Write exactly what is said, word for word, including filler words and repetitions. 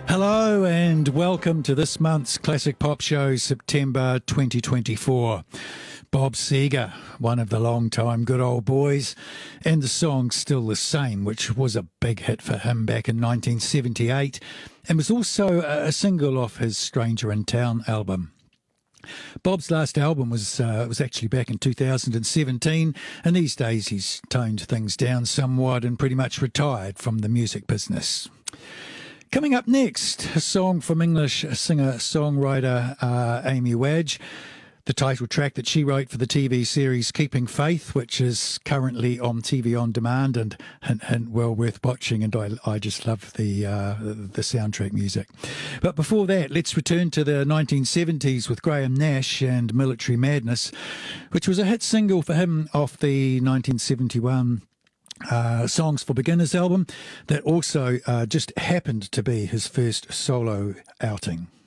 Hello and welcome to this month's Classic Pop Show, September twenty twenty-four. Bob Seger, one of the long-time good old boys, and the song Still the Same, which was a big hit for him back in nineteen seventy-eight and was also a single off his Stranger in Town album. Bob's last album was uh, was actually back in two thousand seventeen, and these days he's toned things down somewhat and pretty much retired from the music business. Coming up next, a song from English singer-songwriter uh, Amy Wadge, the title track that she wrote for the T V series Keeping Faith, which is currently on T V on demand and, and, and well worth watching, and I, I just love the, uh, the soundtrack music. But before that, let's return to the nineteen seventies with Graham Nash and Military Madness, which was a hit single for him off the nineteen seventy-one Uh, Songs for Beginners album that also uh, just happened to be his first solo outing.